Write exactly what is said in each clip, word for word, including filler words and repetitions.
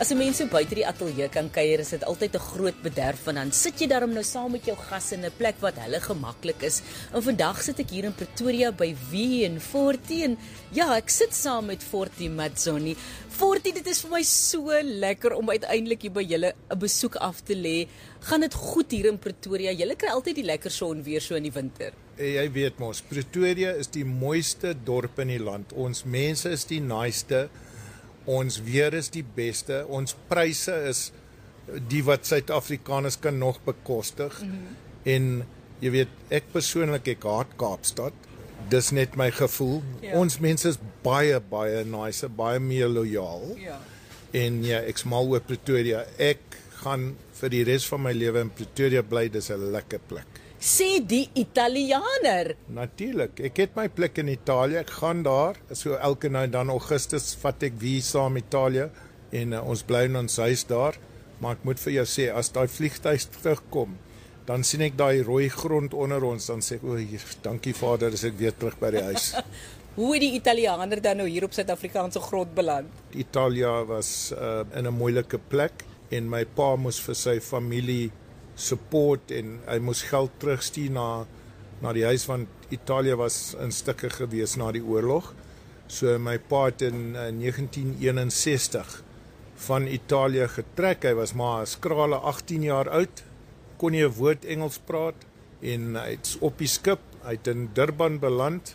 As 'n mens so buite die ateljee kan kuier, is dit altyd 'n groot bederf, want dan sit jy daarom nou saam met jou gaste in 'n plek wat hulle gemaklik is. En vandag sit ek hier in Pretoria by V en Forty en ja, ek sit saam met Forty Matsoni. Forty, dit is vir my so lekker om uiteindelik hier by julle 'n besoek af te lê. Gaan dit goed hier in Pretoria? Julle kry altyd die lekker son weer so in die winter. Jy weet mos, Pretoria is die mooiste dorp in die land. Ons mense is die naaiste. Ons weer is die beste, ons pryse is die wat Suid-Afrikaners kan nog bekostig. Mm-hmm. En jy weet, ek persoonlik, ek haat Kaapstad. Dis net my gevoel. Ja. Ons mense is baie, baie nice, baie meer loyaal. Ja. En ja, ek smal oor Pretoria. Ek gaan vir die res van my lewe in Pretoria bly, dis 'n lekker plek. Sê die Italianer. Natuurlik, ek het my plek in Italië, ek gaan daar, so elke nou dan Augustus vat ek wie saam Italië, en uh, ons bly in ons huis daar, maar ek moet vir jou sê, as die vliegtuig terugkom, dan sien ek die rooi grond onder ons, dan sê ek, o, dankie Vader, is ek weer terug by die huis. Hoe het die Italianer dan nou hier op Suid-Afrikaanse grond beland? Italië was uh, in 'n moeilike plek, en my pa moes vir sy familie support en hy moes geld terugstuur na, na die huis, want Italië was in stukke gewees na die oorlog. So my pa het in uh, negentien eenensestig van Italië getrek, hy was maar 'n skrale agttien jaar oud, kon nie 'n woord Engels praat, en hy het op die skip, hy het in Durban beland,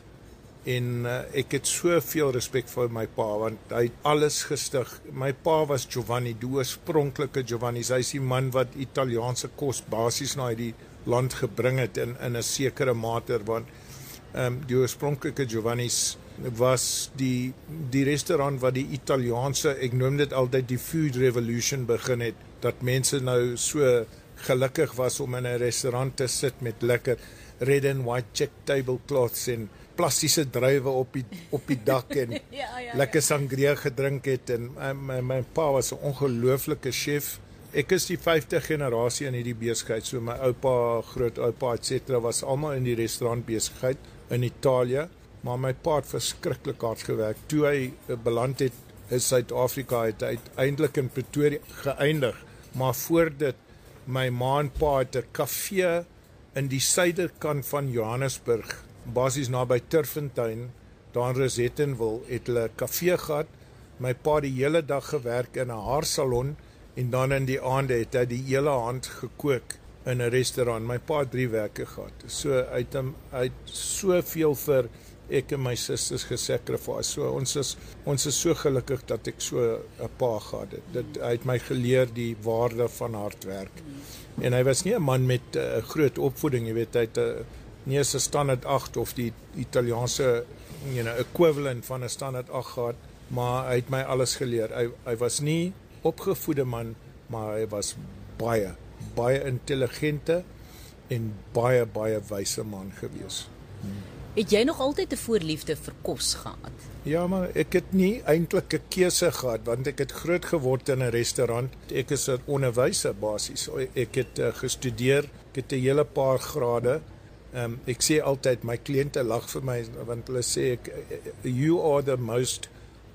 en uh, ek het soveel respek vir my pa, want hy het alles gestig. My pa was Giovanni, die oorspronklike Giovanni, hy is die man wat Italiaanse kos basies na die land gebring het in, in 'n sekere mate, want um, die oorspronklike Giovanni's was die, die restaurant wat die Italiaanse, ek noem dit altyd die food revolution begin het, dat mense nou so gelukkig was om in 'n restaurant te sit met lekker red and white check tablecloths en plastiese druiwe op die, op die dak en ja, ja, lekker sangria gedrink het, en my, my, my pa was 'n ongelooflike chef. Ek is die vyfde generasie in hierdie besigheid, so my oupa, grootoupa et cetera was almal in die restaurantbesigheid in Italië, maar my pa het verskriklik hard gewerk. Toe hy beland het in Suid-Afrika, het hy uiteindelik in Pretoria geëindig, maar voor dit, my ma en pa het 'n kafee in die suiderkant van Johannesburg, basies naby Turffontein, daar in Rosettenville, het hulle 'n kafee gehad. My pa die hele dag gewerk in 'n haarsalon, en dan in die aande het hy die hele hand gekook in 'n restaurant. My pa het drie werke gehad. So uit hom uit soveel vir ek en my susters gesacrifice. So ons is ons is so gelukkig dat ek so 'n pa gehad het. Dit hy het my geleer die waarde van hard werk. En hy was nie 'n man met 'n uh, groot opvoeding, jy weet, hy het 'n uh, nie 'n standaard agt of die Italiaanse, you know, equivalent van 'n standaard agt gehad, maar hy het my alles geleer. Hy hy was nie opgevoede man, maar hy was baie baie intelligente en baie baie wyse man gewees. Hmm. Het jy nog altyd 'n voorliefde vir kos gehad? Ja, maar ek het nie eintlik 'n keuse gehad, want ek het groot geword in 'n restaurant. Ek is 'n onderwyser basies. Ek het uh, gestudeer, ek het 'n hele paar grade. Um, ek sê altyd, my kliënte lag vir my, want hulle sê, ek, you are the most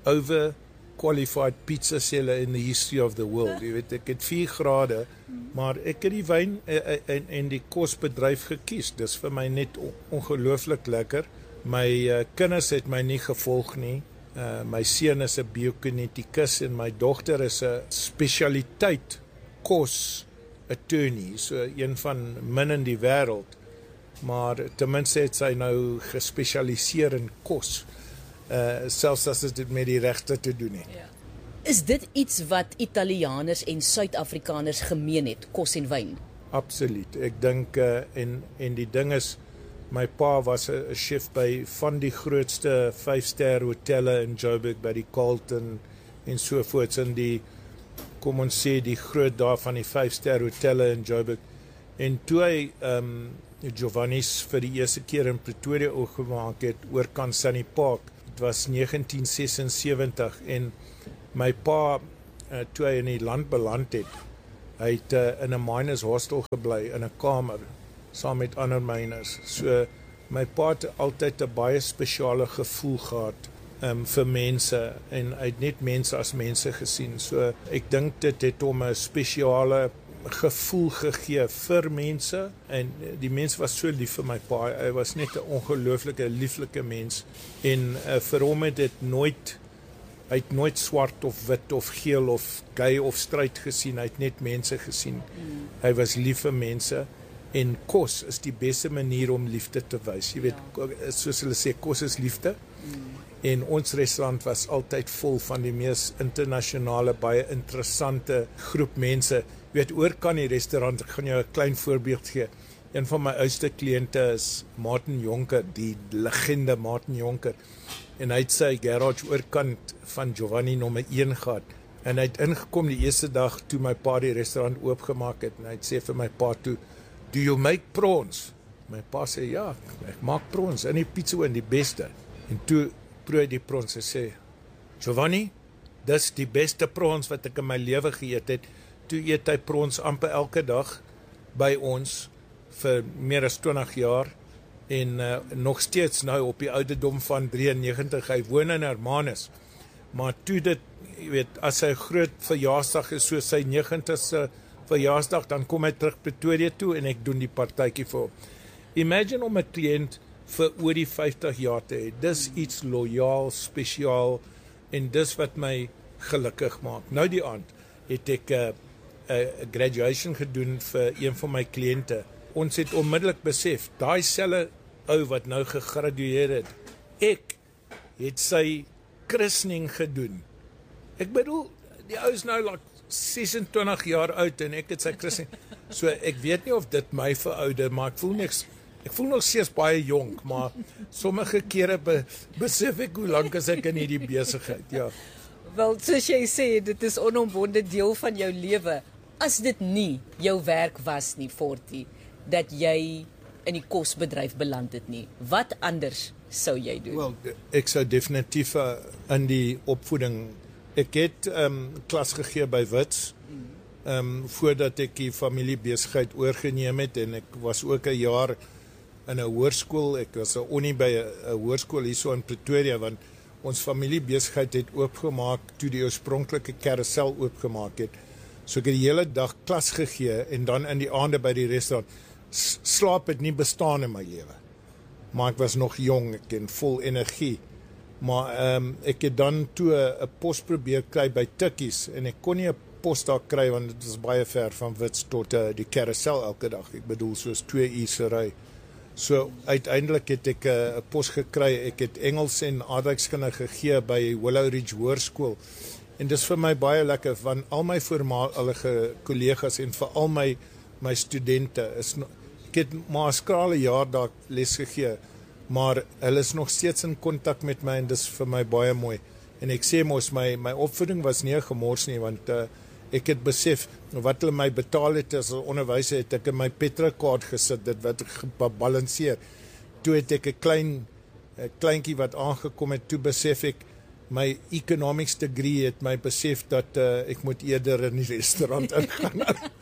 overqualified pizza seller in the history of the world. Jy weet, ek het vier grade, maar ek het die wyn en, en die kosbedryf gekies. Dis vir my net ongelooflik lekker. My uh, kinders het my nie gevolg nie. Uh, my seun is 'n biokinetikus en my dogter is 'n spesialiteit kos attorney, so een van min in die wêreld. Maar ten minste het sy nou gespesialiseer in kos, uh, selfs as dit met die regte te doen het. Ja. Is dit iets wat Italianers en Suid-Afrikaners gemeen het, kos en wyn? Absoluut. Ek dink, uh, en, en die ding is, my pa was 'n chef by van die grootste vyf-ster hotelle in Joburg, by die Carlton en sovoorts, in die, kom ons sê, die groot daar van die vyf-ster hotelle in Joburg. En toe hy um, Giovanni's vir die eerste keer in Pretoria oopgemaak het, oorkant Sunny Park, dit was negentien sesensewentig, en my pa, uh, toe hy in die land beland het, hy het uh, in 'n miners hostel gebly, in 'n kamer, saam met ander miners. So, my pa het altyd 'n baie spesiale gevoel gehad um, vir mense en hy het net mense as mense gesien. So ek dink dit het hom 'n spesiale gevoel gegee vir mense en die mens was so lief vir my pa. Hy was net 'n ongelooflike lieflike mens en uh, vir hom het dit nooit hy het nooit swart of wit of geel of gay of stryd gesien. Hy het net mense gesien. Mm. Hy was lief vir mense en kos is die beste manier om liefde te wys. Jy weet, ja. Soos hulle sê, kos is liefde. Mm. En ons restaurant was altyd vol van die mees internasionale, baie interessante groep mense. Jy weet, oor kan die restaurant, ek gaan jou 'n klein voorbeeld gee. Een van my oudste kliënte is Martin Jonker, die legende Martin Jonker. En hy het sy garage oorkant van Giovanni nommer een gehad. En hy het ingekom die eerste dag toe my pa die restaurant oopgemaak het. En hy het sê vir my pa toe, "Do you make prawns?" My pa sê, "Ja, ek maak prawns in die pizza en die beste." En toe proe hy die prawns en sê, "Giovanni, dis die beste prawns wat ek in my lewe geëet het." Toe eet hy prawns amper elke dag by ons vir meer as twintig jaar. En uh, nog steeds nou op die ouderdom van drieënnegentig, hy woon in Hermanus. Maar toe dit, jy weet, as hy groot verjaarsdag is, so sy negentigste verjaarsdag, dan kom hy terug Pretoria toe en ek doen die partytjie vir hom. Imagine om 'n kliënt vir oor die vyftig jaar te hê. Dis iets loyaal, spesiaal en dis wat my gelukkig maak. Nou die aand het ek 'n uh, uh, graduation gedoen vir een van my kliënte. Ons het onmiddellik besef, daai selfe ou wat nou gegradueer het, ek het sy christening gedoen. Ek bedoel, die ou is nou like sesentwintig jaar oud en ek het sy christening. So ek weet nie of dit my verouder, maar ek voel niks, ek voel nog steeds baie jonk, maar sommige kere be, besef ek hoe lank is ek in hierdie besigheid, ja. Wel, soos jy sê, dit is onomwonde deel van jou lewe. As dit nie jou werk was nie, Fortie, dat jy in die kosbedryf beland het nie, wat anders sou jy doen? Wel, ek sou definitief uh, in die opvoeding, ek het um, klas gegee by Wits, um, voordat ek die familiebesigheid oorgeneem het, en ek was ook 'n jaar in 'n hoërskool, ek was 'n onnie by 'n hoërskool hier so in Pretoria, want ons familiebesigheid het oopgemaak toe die oorspronklike Carousel oopgemaak het. So ek het die hele dag klas gegee en dan in die aande by die restaurant. Slaap het nie bestaan in my lewe. Maar ek was nog jong, ek en vol energie. Maar um, ek het dan toe 'n pos probeer kry by Tikkies en ek kon nie 'n pos daar kry want dit was baie ver van Wits tot uh, die Carousel elke dag. Ek bedoel soos twee uur se ry. So uiteindelik het ek 'n uh, pos gekry. Ek het Engels en aardrykskunde gegee by Willow Ridge Hoërskool. En dis vir my baie lekker want al my voormalige kollegas en veral my my studente is no, ek het maar 'n skrale jaar daar les gegee, maar hulle is nog steeds in kontak met my en dis vir my baie mooi. En ek sê mos my my opvoeding was nie gemors nie want uh, ek het besef wat hulle my betaal het as 'n onderwyser, het ek in my petrolkaart gesit, dit wat gebalanseer. Toe het ek 'n klein 'n kleintjie wat aangekom het, toe besef ek my economics degree het my besef dat uh, ek moet eerder in die restaurant ingaan.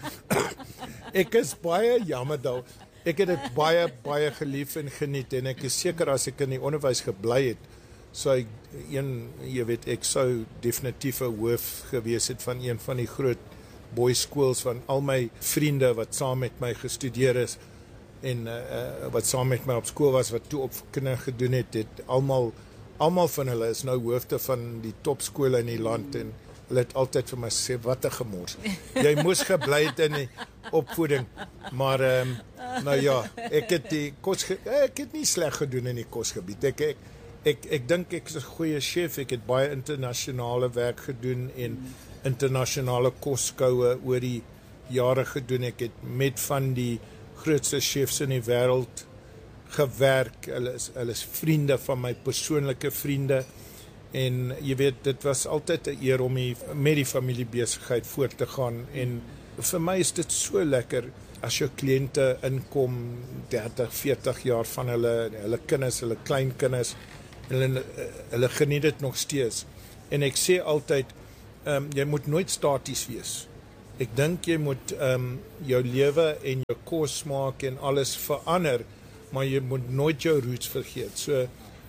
Ek is baie jammer daar. Ek het dit baie baie gelief en geniet en ek is seker as ek in die onderwys gebly het, sou ek een, jy weet, ek sou definitief 'n hoof gewees het van een van die groot boys schools van al my vriende wat saam met my gestudeer is en uh, uh, wat saam met my op skool was wat toe opvoeding gedoen het, het almal Almal van hulle is nou hoofde van die topskole in die land en hulle het altyd vir my gesê, wat 'n gemors. Jy moes gebly het in die opvoeding, maar um, nou ja, ek het die kos, ek het nie sleg gedoen in die kosgebied. Ek ek ek, ek dink ek is 'n goeie chef, ek het baie internasionale werk gedoen en internasionale koskoue oor die jare gedoen. Ek het met van die grootste chefs in die wêreld gewerk, hulle is, hulle is vriende van my persoonlike vriende en jy weet, dit was altyd 'n eer om die, met die familiebesigheid voort te gaan en vir my is dit so lekker as jou kliënte inkom, dertig, veertig jaar van hulle, hulle kinders, hulle kleinkinders, hulle, hulle geniet dit nog steeds en ek sê altyd, um, jy moet nooit staties wees. Ek dink jy moet um, jou lewe en jou kos maak en alles verander, maar jy moet nooit jou roots vergeet. So,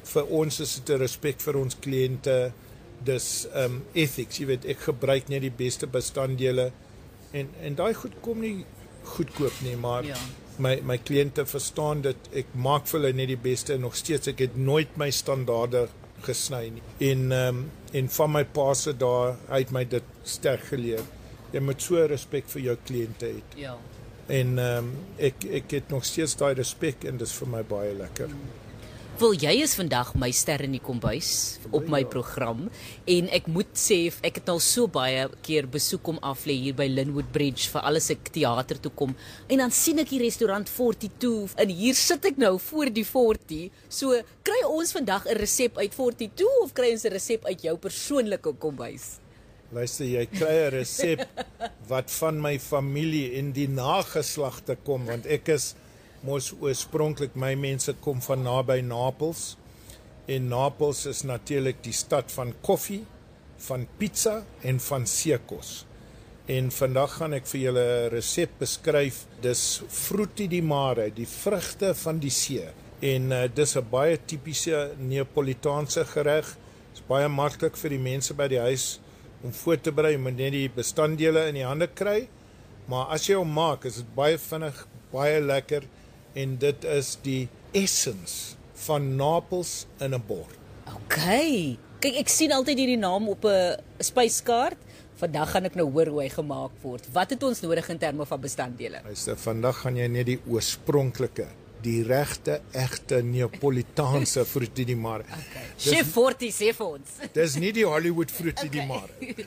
vir ons is dit 'n respek vir ons kliënte. Dis um ethics, jy weet, ek gebruik net die beste bestanddele en en daai goed kom nie goedkoop nie, maar ja. my my kliënte verstaan dit. Ek maak vir hulle net die beste en nog steeds ek het nooit my standaarde gesny nie. En um en van my pa se dae, hy het my dit sterk geleer. Jy moet so respek vir jou kliënte hê. Ja. En um ek ek het nog steeds daai respek en dis vir my baie lekker. Hmm. Wel, jy is vandag my ster in die kombuis op my program en ek moet sê, ek het al so baie keer besoek om af lê hier by Linwood Bridge vir alles ek teater toe kom en dan sien ek die restaurant forty-two en hier sit ek nou voor die forty, so kry ons vandag 'n resep uit forty-two of kry ons 'n resep uit jou persoonlike kombuis? Luister, jy kry 'n resep wat van my familie en die nageslagte kom, want ek is mos oorspronklik, my mense kom van naby Napels en Napels is natuurlik die stad van koffie, van pizza en van seekos. En vandag gaan ek vir julle 'n resep beskryf. Dis frutti di mare, die vrugte van die see. En uh, dis 'n baie tipiese Neapolitaanse gereg. Dis baie maklik vir die mense by die huis om voor te berei, moet net die bestanddele in die hande kry. Maar as jy hom maak, is dit baie vinnig, baie lekker. En dit is die essence van Napels in 'n bord. OK. Kyk, ek sien altyd hierdie naam op 'n spyskaart. Vandag gaan ek nou hoor hoe hy gemaak word. Wat het ons nodig in terme van bestanddele? Luister, vandag gaan jy net die oorspronklike, die regte, egte Neapolitaanse frutti di mare. Okay. Chef forty sê vir ons. Dis nie die Hollywood frutti okay. di mare.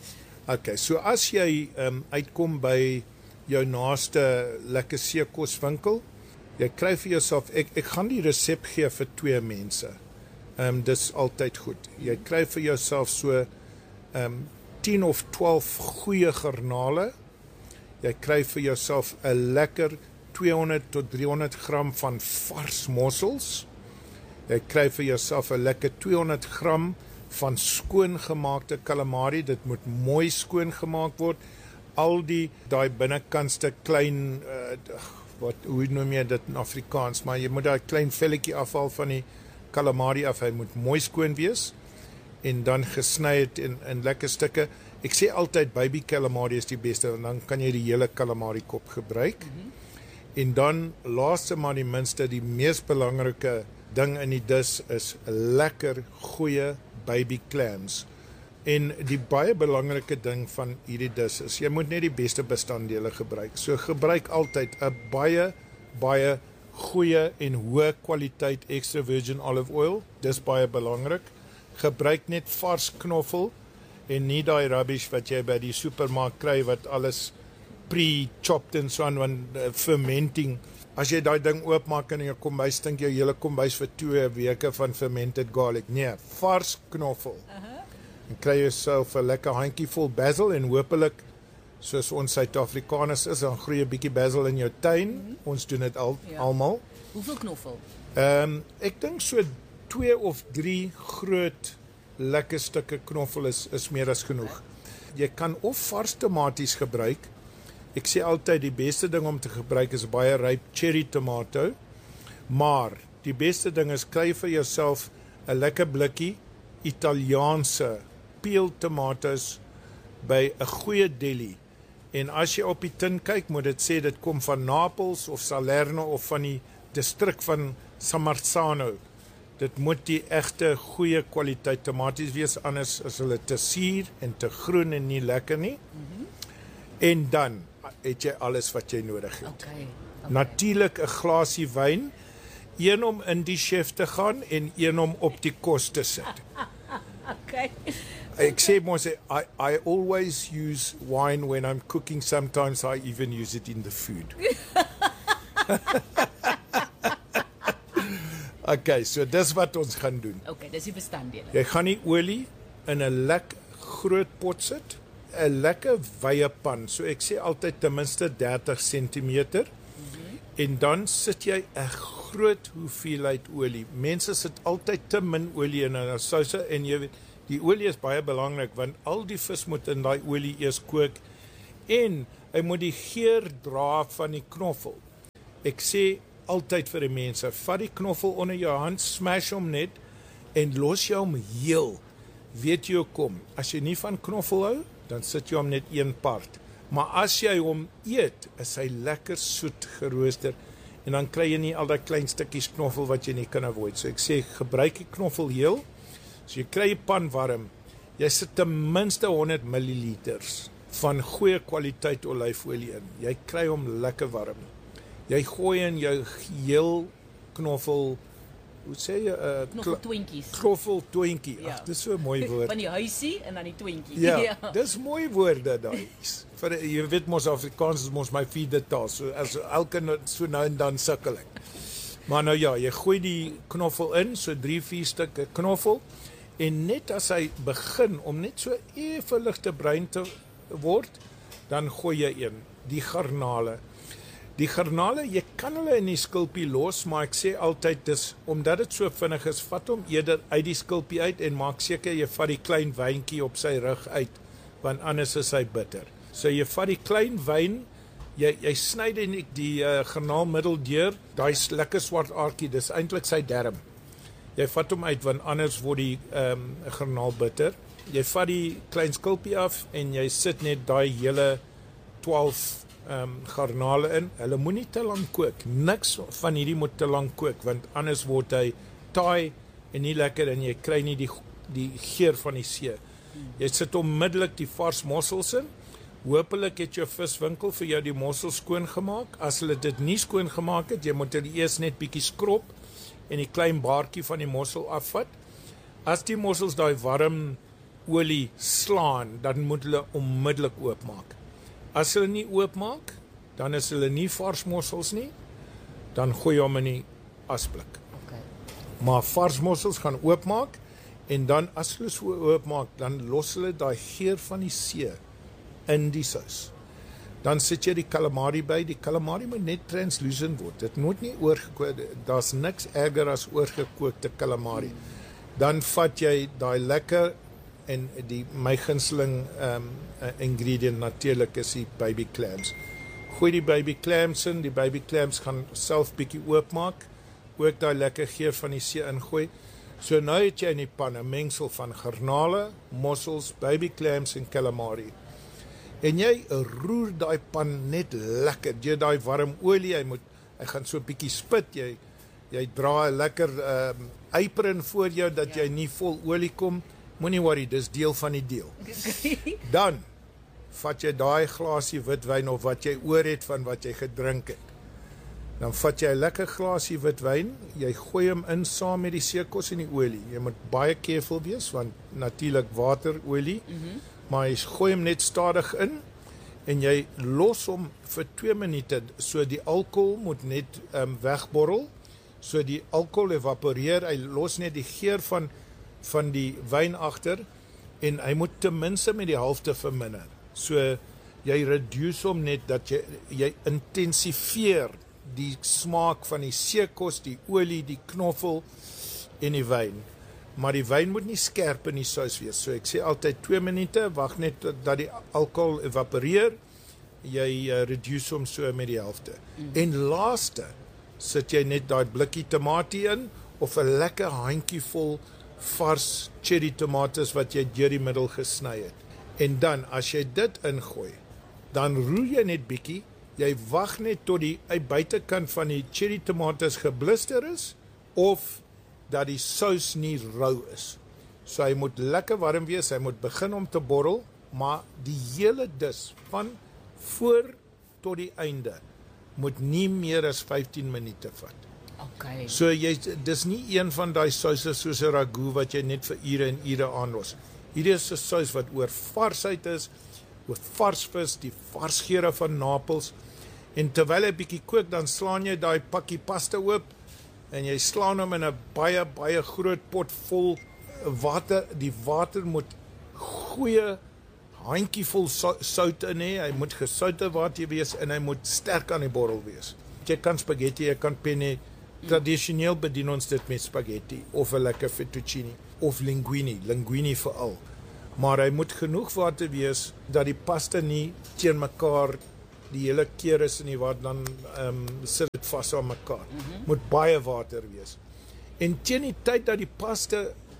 OK, so as jy um, uitkom by jou naaste lekker seekoswinkel, jy kry vir jouself, ek, ek gaan die resep gee vir twee mense. Um, dis altyd goed. Jy kry vir jouself so um, ten of twaalf goeie garnale. Jy kry vir jouself 'n lekker twee honderd tot drie honderd gram van vars mossels. Jy kry vir jouself 'n lekker twee honderd gram van skoongemaakte calamari. Dit moet mooi skoongemaak word. Al die daai binnekantste klein uh, wat hoe noem jy dit in Afrikaans, maar jy moet daai klein velletjie afhaal van die calamari af. Hy moet mooi skoon wees en dan gesny het in in lekker stukke. Ek sê altyd baby calamari is die beste en dan kan jy die hele calamari kop gebruik. Mm-hmm. En dan laaste maar die minste, die mees belangrike ding in die dis is lekker goeie baby clams. En die baie belangrike ding van hierdie dis is, jy moet net die beste bestanddele gebruik. So gebruik altyd 'n baie, baie goeie en hoë kwaliteit extra virgin olive oil. Dis baie belangrik. Gebruik net vars knoffel en nie daai rubbish wat jy by die supermark kry wat alles pre-chopped en so aan, want uh, fermenting. As jy daai ding oopmaak in jou kombuis, stink jou hele kombuis vir twee weke van fermented garlic. Nee, vars knoffel. Uh-huh. En kry jouself 'n lekker handjie vol basil en hopelik, soos ons Suid-Afrikaners is, dan groei 'n bietjie basil in jou tuin. Mm-hmm. Ons doen dit al ja. almal. Hoeveel knoffel? Ehm um, ek dink so twee of drie groot lekker stukke knoffel is is meer as genoeg. Jy kan of vars tomaties gebruik. Ek sê altyd die beste ding om te gebruik is baie ryp cherry tomato. Maar die beste ding is kry vir jouself 'n lekker blikkie Italiaanse peel tomatoes by 'n goeie deli. En as jy op die tin kyk, moet dit sê dit kom van Napels of Salerno of van die distrik van Samarzano. Dit moet die egte goeie kwaliteit tomaties wees, anders is hulle te suur en te groen en nie lekker nie. Mm-hmm. En dan het jy alles wat jy nodig het. Okay, okay. Natuurlik 'n glasie wyn, een om in die chef te gaan en een om op die kos te sit. Okay. Ek sê mos I I always use wine when I'm cooking. Sometimes I even use it in the food. Okay, so dis wat ons gaan doen. Okay, dis die bestanddele. Jy gaan die olie in 'n lekker groot pot sit, 'n lekker wye pan. So ek sê altyd ten minste dertig sentimeter. Mm-hmm. En dan sit jy 'n groot hoeveelheid olie. Mense sit altyd te min olie in hulle souse en jy weet, die olie is baie belangrik want al die vis moet in daai olie eers kook en hy moet die geur dra van die knoffel. Ek sê altyd vir die mense, vat die knoffel onder jou hand, smash hom net en los jy hom heel. Weet jy hoekom? As jy nie van knoffel hou, dan sit jy hom net een part. Maar as jy hom eet, is hy lekker soet gerooster en dan kry jy nie al daai klein stukkies knoffel wat jy nie kan avoid. So ek sê, gebruik die knoffel heel. So jy kry die pan warm. Jy sit ten minste honderd milliliters van goeie kwaliteit olyfolie in. Jy kry hom lekker warm. Jy gooi in jou heel knoffel, hoe sê jy? Uh, Knoffeltwinkies. Knoffeltwinkie. Ja. Ag, dis so 'n mooi woord. Van die huisie en dan die twinkie. Ja, ja. Dis mooi woorde daai. Vir jy weet mos Afrikaans is mos my vierde taal. So as elke so nou en dan sukkel ek. Maar nou ja, jy gooi die knoffel in, so drie, vier stukke knoffel en net as hy begin om net so effe ligte bruin te word, dan gooi jy in die garnale. Die garnale, jy kan hulle in die skulpie los, maar ek sê altyd dis omdat dit so vinnig is, vat hom eerder uit die skulpie uit en maak seker jy vat die klein wyntjie op sy rug uit, want anders is hy bitter. So jy vat die klein wyn, jy jy sny die die uh, garnaal middeldeur, daai lekker swart aardjie, dis eintlik sy darm. Jy vat hom uit want anders word die ehm um, garnaal bitter. Jy vat die klein skulpie af en jy sit net daai hele twaalf ehm um, garnale in. Hulle moenie te lank kook. Niks van hierdie moet te lank kook want anders word hy taai en nie lekker en jy kry nie die die geur van die see. Jy sit onmiddellik die vars mossels in. Hoopelik het jou viswinkel vir jou die mossels skoon gemaak. As hulle dit nie skoon gemaak het, jy moet dit eers net bietjie skrob en die klein baartjie van die mossel afvat. As die mossels daai warm olie slaan, dan moet hulle onmiddellik oopmaak. As hulle nie oopmaak, dan is hulle nie vars mossels nie, dan gooi jy hom in die asblik. Okay. Maar vars mossels gaan oopmaak en dan as hulle so oopmaak, dan los hulle daai geur van die see in die sous. Dan sit jy die calamari by. Die calamari moet net translucent word. Dit moet nie oorgekook, daar's niks erger as oorgekookte calamari. Dan vat jy daai lekker en die my gunsteling um, ingredient natuurlik is die baby clams. Gooi die baby clams in, die baby clams gaan self bietjie oopmaak, ook daai lekker geur van die see ingooi. So nou het jy in die pan 'n mengsel van garnale, mossels, baby clams en calamari. En jy roer daai pan net lekker. Jy daai warm olie, hy moet hy gaan so 'n bietjie spit. Jy jy dra 'n lekker ehm um, apron voor jou dat ja. jy nie vol olie kom. Moenie worry, dis deel van die deel. Dan vat jy daai glasie witwyn of wat jy oor het van wat jy gedrink het. Dan vat jy 'n lekker glasie witwyn, jy gooi hom in saam met die seekos en die olie. Jy moet baie careful wees want natuurlik water, olie. Mm-hmm. Maar jy gooi hom net stadig in en jy los hom vir twee minute, so die alkohol moet net um, wegborrel, so die alkohol evaporeer, hy los net die geur van, van die wyn agter en hy moet ten minste met die helfte verminder. So jy reduce hom net dat jy, jy intensifieer die smaak van die seekos, die olie, die knoffel en die wyn. Maar die wyn moet nie skerp in die sous wees. So ek sê altyd twee minute, wag net dat die alkohol evaporeer, jy uh, reduce hom so met die helfte. Mm. En laaste, sit jy net daai blikkie tamatie in, of 'n lekker handjie vol vars cherry tomates wat jy deur die middel gesny het. En dan, as jy dit ingooi, dan roer jy net bietjie, jy wag net tot die uit buitekant van die cherry tomates geblister is, of dat die sous nie rou is. So hy moet lekker warm wees, hy moet begin om te borrel, maar die hele dis, van voor tot die einde, moet nie meer as vyftien minute vat. Okay. So jy, dis nie een van die sousse soos 'n ragout wat jy net vir ure en ure aanlos. Hierdie is 'n sous wat oor varsheid is, oor vars vis, die vars geure van Napels, en terwyl hy bietjie kook, dan slaan jy daai pakkie pasta oop, en jy slaan hom in 'n baie, baie groot pot vol water. Die water moet goeie handjie vol sout in hê, hy moet gesoute water wees, en hy moet sterk aan die borrel wees. Jy kan spaghetti, jy kan penne, tradisioneel bedien ons dit met spaghetti, of 'n lekker fettuccine, of linguine, linguine veral. Maar hy moet genoeg water wees, dat die pasta nie teen mekaar die hele keer is in die water, dan um, sit dit vas aan mekaar. Mm-hmm. Moet baie water wees. En teen die tyd dat die pasta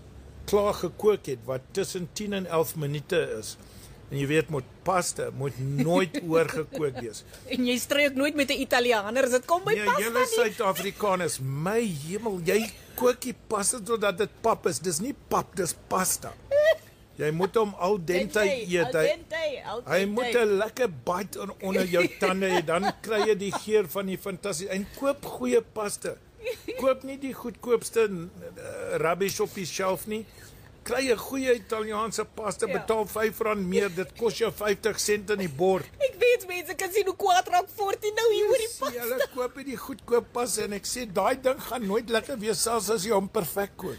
klaar gekook het wat tussen tien en elf minute is. En jy weet, met pasta moet nooit oorgekook wees. En jy stry ook nooit met 'n Italianer, as dit kom by Nee, pasta julle nie. Suid-Afrikaners, my hemel, jy kook die pasta totdat dit pap is. Dis nie pap, dis pasta. Jy moet hom al dente eet. Al Hy, dente, al hy dente. moet 'n lekker bite on, onder jou tande hê, dan kry jy die geur van die fantasties. En koop goeie pasta. Koop nie die goedkoopste uh, rubbish op die shelf nie. Kry 'n goeie Italiaanse pasta, Ja. betaal vyf rand meer, dit kos jou vyftig sent in die bord. Ek weet mense kan sien hoe kwaad raak veertien nou hier oor die Sê, pasta. Hulle koop nie die goedkoop pasta en ek sê daai ding gaan nooit lekker wees selfs as jy hom perfek kook.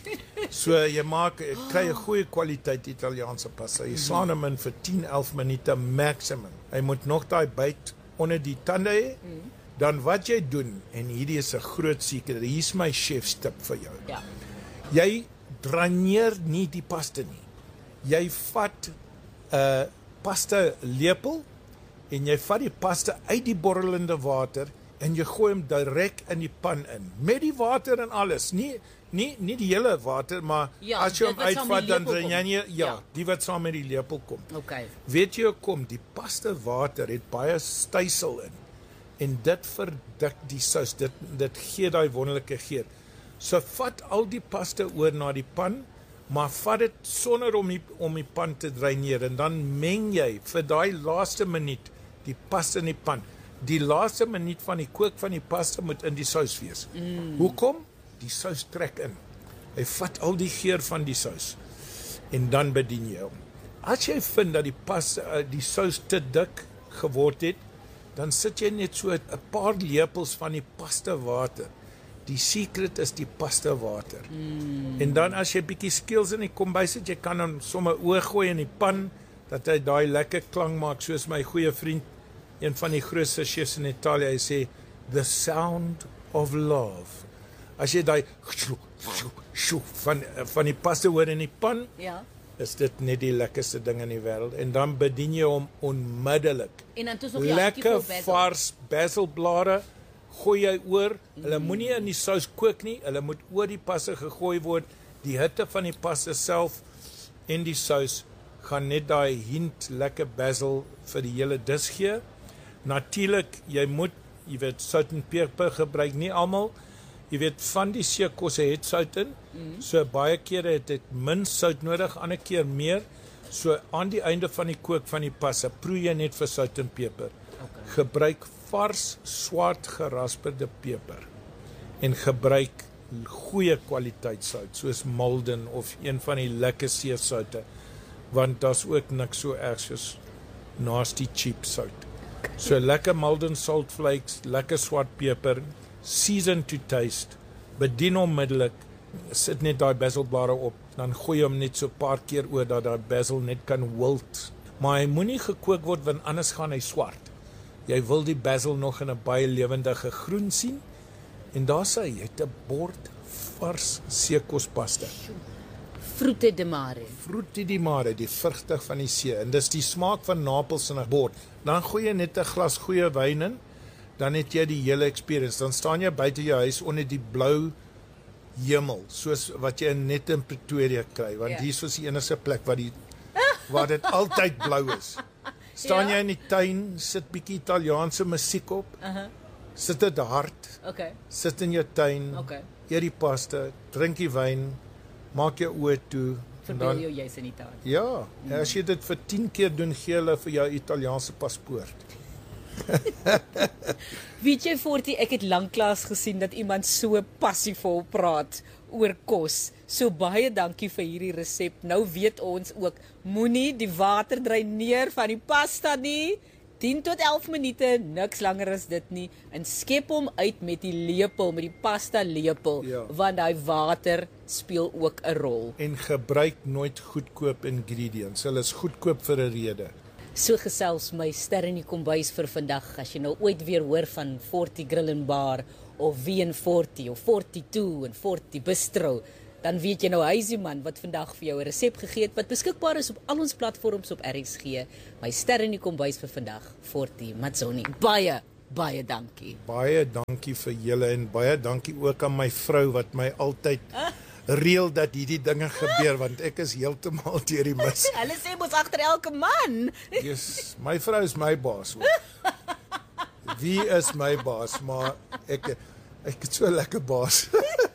So jy maak kry 'n goeie kwaliteit Italiaanse pasta. Jy slaan hom in vir tien, elf minute maximum. Hy moet nog daai byt onder die tande hê. Dan wat jy doen, en hierdie is 'n groot sekret. Hier's my chef's tip vir jou. Ja. Jy draneer nie die pasta nie. Jy vat 'n uh, pasta lepel en jy vat die pasta uit die borrelende water en jy gooi hom direk in die pan in met die water en alles. Nie nie nie die hele water, maar Ja, as jy dit hom wat saam met uitvat die dan lepel draai jy kom. ja, Ja. die wat saam met die lepel kom. Okay. Weet jy hoekom? Die pasta water het baie stysel in en dit verdik die sous. Dit dit gee daai wonderlike geur. So vat al die pasta oor na die pan, maar vat dit sonder om die om die pan te draineer en dan meng jy vir daai laaste minuut die pasta in die pan. Die laaste minuut van die kook van die pasta moet in die sous wees. Mm. Hoekom? Die sous trek in. Hy vat al die geur van die sous en dan bedien jy hom. As jy vind dat die pasta die sous te dik geword het, dan sit jy net so 'n paar lepels van die pasta water. Die secret is die pasta water. Mm. En dan as jy bietjie skills in die kombuis het, jy kan hom sommer oorgooi in die pan dat hy daai lekker klank maak soos my goeie vriend, een van die grootste chefs in Italië, hy sê the sound of love. As jy daai van van die pasta hoor in die pan, Ja. is dit net die lekkerste ding in die wêreld en dan bedien jy hom onmiddellik. En dan toets nog jy Lekker vars basilblare gooi jy oor. Mm. Hulle moenie in die sous kook nie, hulle moet oor die pasta gegooi word. Die hitte van die pasta self en die sous gaan net daai hint lekker basil vir die hele dis gee. Natuurlik, jy moet, jy weet, sout en peper gebruik, nie almal. Jy weet, van die seekosse het sout in, mm. so baie kere het dit min sout nodig, ander keer meer. So aan die einde van die kook van die pasta, proe jy net vir sout en peper. Okay. Gebruik vars, swart gerasperde peper en gebruik goeie kwaliteit sout, soos Maldon of een van die lekker seesoute, want daar's ook niks so erg soos nasty cheap sout. So lekker Maldon salt flakes, lekker swart peper, season to taste, bedien onmiddellik, sit net daai basilblare op, dan gooi hom net so 'n paar keer oor dat daai basil net kan wilt. Maar hy moenie gekook word want anders gaan hy swart. Jy wil die basil nog in 'n baie lewendige groen sien en daar sê jy het 'n bord vars seekospasta. Frutte de mare. Frutti di mare, die vrugte van die see en dis die smaak van Napels in 'n bord. Dan gooi jy net 'n glas goeie wyn in, dan het jy die hele experience. Dan staan jy buite jou huis onder die blou hemel, soos wat jy net in Pretoria kry, want Ja. hier is die enigste plek waar die waar dit altyd blou is. Staan Ja. jy in die tuin, sit bietjie Italiaanse musiek op. Uh-huh. Sit dit hard. Okay. Sit in jou tuin. Okay. Eet die pasta, drink die wyn, maak jou oë toe en Verbeel dan jou jy's in Italië. ja, mm. as jy dit vir tien keer doen, gee hulle vir jou Italiaanse paspoort. Weet jy Fortie, ek het lanklaas gesien dat iemand so passievol praat oor kos. So baie dankie vir hierdie resep. Nou weet ons ook, moenie die water dreineer van die pasta nie. tien tot elf minute, niks langer as dit nie. En skep hom uit met die lepel, met die pasta lepel, Ja. want daai water speel ook 'n rol. En gebruik nooit goedkoop ingredients. Hulle is goedkoop vir 'n rede. So gesels my ster in die kombuis vir vandag. As jy nou ooit weer hoor van Fortie Grill and Bar of V en Fortie of forty-two en Fortie Bistro, dan weet jy nou hy is die man wat vandag vir jou 'n resep gegee het wat beskikbaar is op al ons platforms op R X G. My ster in die kombuis vir vandag, Fortie Mazzoni. Baie baie dankie. Baie dankie vir julle en baie dankie ook aan my vrou wat my altyd reël dat hierdie dinge gebeur want ek is heeltemal deur die mis. Hulle sê mos agter elke man. Yes, my vrou is my baas hoor. Wie is my baas, maar ek ek het so 'n lekker baas.